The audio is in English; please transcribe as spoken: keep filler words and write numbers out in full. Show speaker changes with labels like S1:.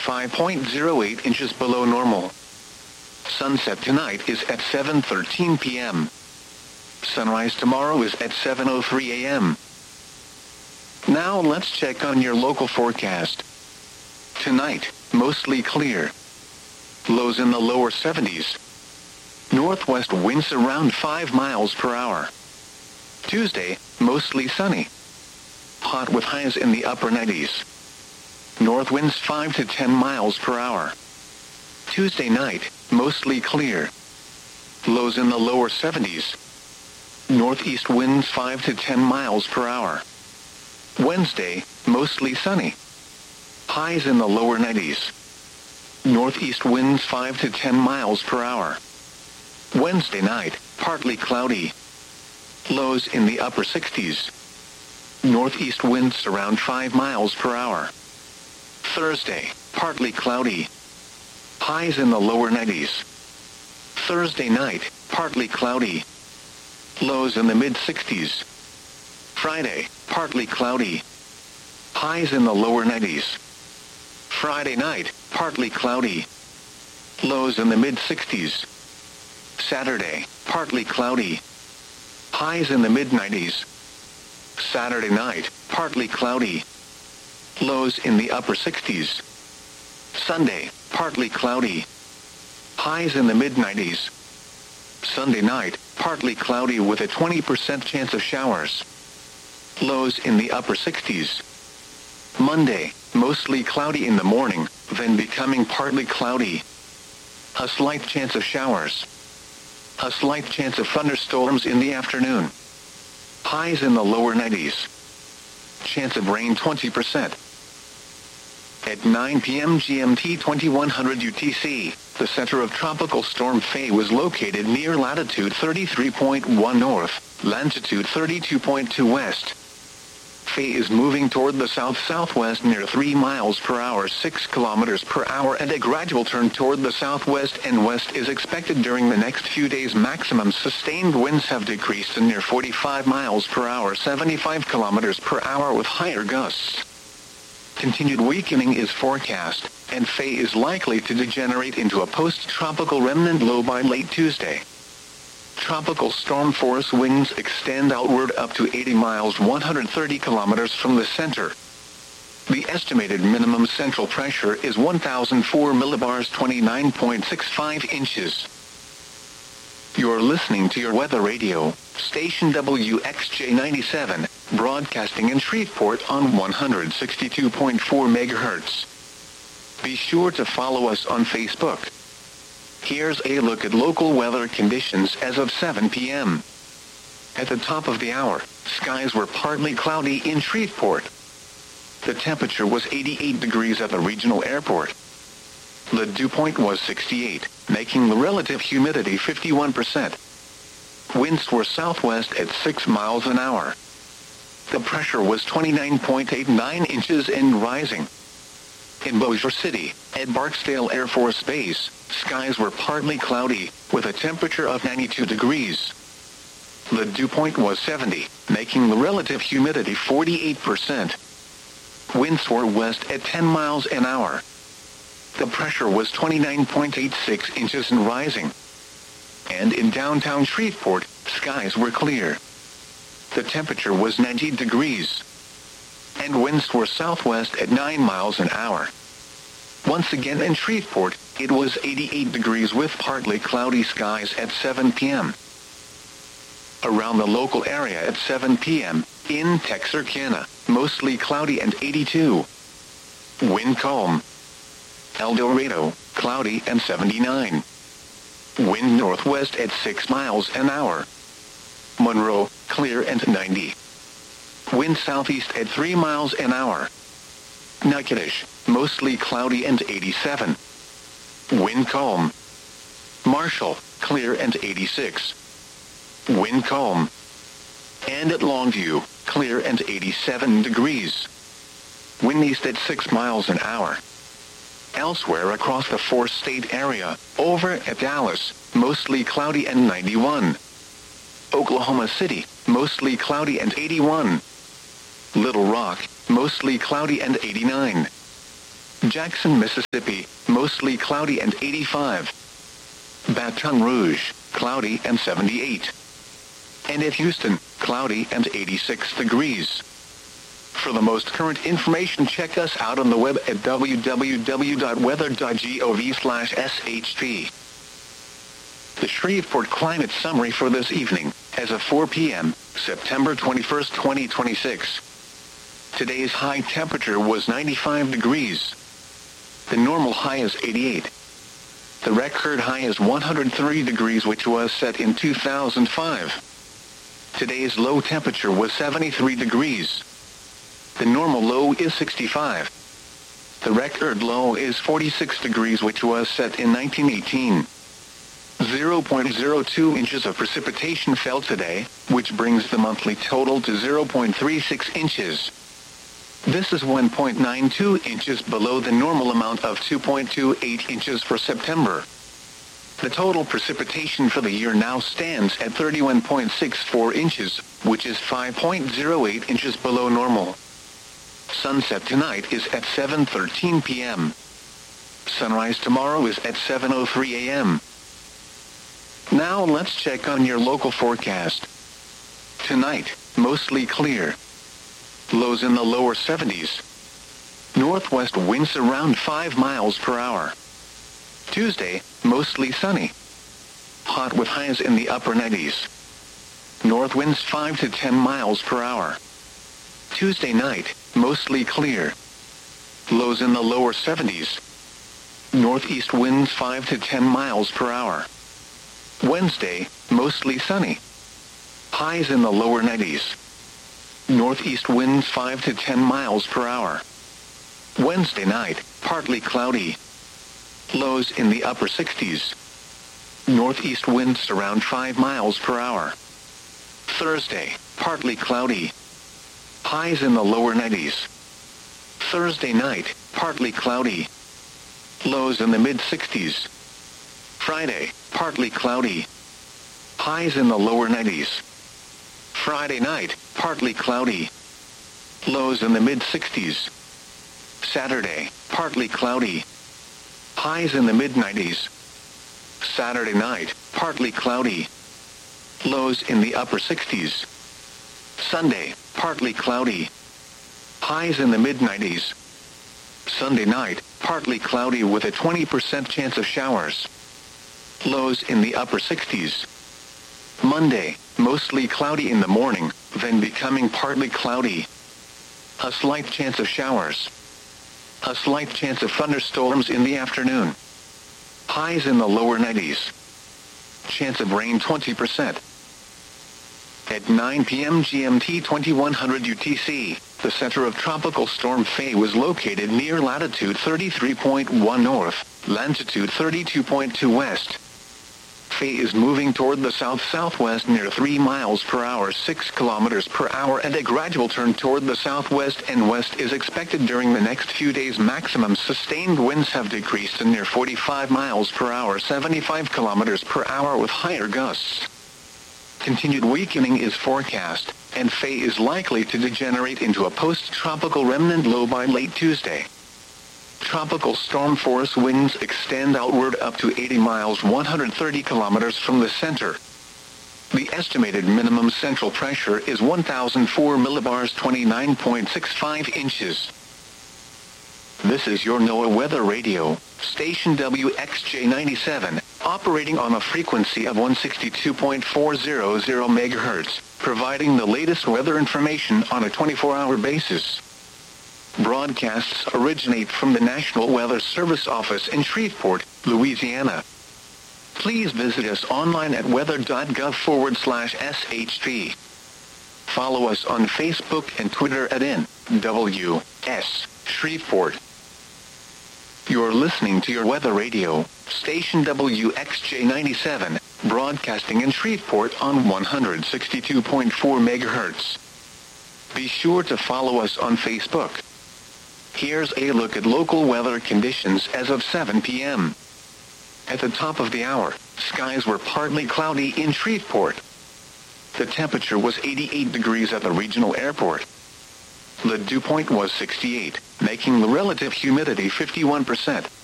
S1: five point zero eight inches below normal. Sunset tonight is at seven thirteen p m Sunrise tomorrow is at seven oh three a m Now let's check on your local forecast. Tonight, mostly clear. Lows in the lower seventies. Northwest winds around five miles per hour. Tuesday, mostly sunny. Hot with highs in the upper nineties. North winds five to ten miles per hour. Tuesday night, mostly clear. Lows in the lower seventies. Northeast winds five to ten miles per hour. Wednesday, mostly sunny. Highs in the lower nineties. Northeast winds five to ten miles per hour. Wednesday night, partly cloudy. Lows in the upper sixties. Northeast winds around five miles per hour. Thursday, partly cloudy. Highs in the lower nineties. Thursday night, partly cloudy. Lows in the mid-sixties. Friday, partly cloudy. Highs in the lower nineties. Friday night, partly cloudy. Lows in the mid-sixties. Saturday, partly cloudy. Highs in the mid-nineties. Saturday night, partly cloudy. Lows in the upper sixties. Sunday, partly cloudy. Highs in the mid-nineties. Sunday night, partly cloudy with a twenty percent chance of showers. Lows in the upper sixties. Monday, mostly cloudy in the morning, then becoming partly cloudy. A slight chance of showers. A slight chance of thunderstorms in the afternoon. Highs in the lower nineties. Chance of rain twenty percent. At nine p m G M T twenty-one hundred U T C, the center of Tropical Storm Faye was located near latitude thirty-three point one north, longitude thirty-two point two west. Faye is moving toward the south-southwest near three miles per hour, six kilometers per hour, and a gradual turn toward the southwest and west is expected during the next few days. Maximum sustained winds have decreased to near forty-five miles per hour, seventy-five kilometers per hour with higher gusts. Continued weakening is forecast, and Faye is likely to degenerate into a post-tropical remnant low by late Tuesday. Tropical storm force winds extend outward up to eighty miles, one hundred thirty kilometers from the center. The estimated minimum central pressure is one thousand four millibars, twenty-nine point six five inches. You're listening to your weather radio, station W X J ninety-seven, broadcasting in Shreveport on one hundred sixty-two point four megahertz. Be sure to follow us on Facebook. Here's a look at local weather conditions as of seven p m At the top of the hour, skies were partly cloudy in Shreveport. The temperature was eighty-eight degrees at the regional airport. The dew point was sixty-eight, making the relative humidity fifty-one percent. Winds were southwest at six miles an hour. The pressure was twenty-nine point eight nine inches and rising. In Bossier City, at Barksdale Air Force Base, skies were partly cloudy, with a temperature of ninety-two degrees. The dew point was seventy, making the relative humidity forty-eight percent. Winds were west at ten miles an hour. The pressure was twenty-nine point eight six inches and rising. And in downtown Shreveport, skies were clear. The temperature was ninety degrees. And winds were southwest at nine miles an hour. Once again in Shreveport, it was eighty-eight degrees with partly cloudy skies at seven p m Around the local area at seven p m, in Texarkana, mostly cloudy and eighty-two. Wind calm. El Dorado, cloudy and seventy-nine. Wind northwest at six miles an hour. Monroe, clear and ninety. Wind southeast at three miles an hour. Natchitoches, mostly cloudy and eighty-seven. Wind calm. Marshall, clear and eighty-six. Wind calm. And at Longview, clear and eighty-seven degrees. Wind east at six miles an hour. Elsewhere across the four-state area, over at Dallas, mostly cloudy and ninety-one. Oklahoma City, mostly cloudy and eighty-one. Little Rock, mostly cloudy and eighty-nine. Jackson, Mississippi, mostly cloudy and eighty-five. Baton Rouge, cloudy and seventy-eight. And at Houston, cloudy and eighty-six degrees. For the most current information, check us out on the web at w w w dot weather dot gov slash s h p. The Shreveport Climate Summary for this evening, as of four p m, September twenty-first, twenty twenty-six. Today's high temperature was ninety-five degrees. The normal high is eighty-eight. The record high is one hundred three degrees, which was set in two thousand five. Today's low temperature was seventy-three degrees. The normal low is sixty-five. The record low is forty-six degrees, which was set in nineteen eighteen. zero point zero two inches of precipitation fell today, which brings the monthly total to zero point three six inches. This is one point nine two inches below the normal amount of two point two eight inches for September. The total precipitation for the year now stands at thirty-one point six four inches, which is five point zero eight inches below normal. Sunset tonight is at seven thirteen p m Sunrise tomorrow is at seven oh three a m Now let's check on your local forecast. Tonight, mostly clear. Lows in the lower seventies. Northwest winds around five miles per hour. Tuesday, mostly sunny. Hot with highs in the upper nineties. North winds five to ten miles per hour. Tuesday night, mostly clear. Lows in the lower seventies. Northeast winds five to ten miles per hour. Wednesday, mostly sunny. Highs in the lower nineties. Northeast winds five to ten miles per hour. Wednesday night, partly cloudy. Lows in the upper sixties. Northeast winds around five miles per hour. Thursday, partly cloudy. Highs in the lower nineties. Thursday night, partly cloudy. Lows in the mid-sixties. Friday, partly cloudy. Highs in the lower nineties. Friday night, partly cloudy. Lows in the mid-sixties. Saturday, partly cloudy. Highs in the mid-nineties. Saturday night, partly cloudy. Lows in the upper sixties. Sunday, partly cloudy. Highs in the mid-nineties. Sunday night, partly cloudy with a twenty percent chance of showers. Lows in the upper sixties. Monday, mostly cloudy in the morning, then becoming partly cloudy. A slight chance of showers. A slight chance of thunderstorms in the afternoon. Highs in the lower nineties. Chance of rain twenty percent. At nine p m G M T twenty-one hundred U T C, the center of Tropical Storm Faye was located near latitude thirty-three point one north, longitude thirty-two point two west. Faye is moving toward the south-southwest near three miles per hour, six kilometers per hour, and a gradual turn toward the southwest and west is expected during the next few days. Maximum sustained winds have decreased to near forty-five miles per hour, seventy-five kilometers per hour with higher gusts. Continued weakening is forecast, and Faye is likely to degenerate into a post-tropical remnant low by late Tuesday. Tropical storm force winds extend outward up to eighty miles, one hundred thirty kilometers from the center. The estimated minimum central pressure is one thousand four millibars, twenty-nine point six five inches. This is your NOAA Weather Radio, station W X J ninety-seven, operating on a frequency of one sixty-two point four zero zero megahertz, providing the latest weather information on a twenty-four hour basis. Broadcasts originate from the National Weather Service office in Shreveport, Louisiana. Please visit us online at weather.gov forward slash SHP. Follow us on Facebook and Twitter at N W S Shreveport. You're listening to your Weather Radio, station W X J ninety-seven, broadcasting in Shreveport on one sixty-two point four megahertz. Be sure to follow us on Facebook. Here's a look at local weather conditions as of seven p m At the top of the hour, skies were partly cloudy in Shreveport. The temperature was eighty-eight degrees at the regional airport. The dew point was sixty-eight, making the relative humidity fifty-one percent.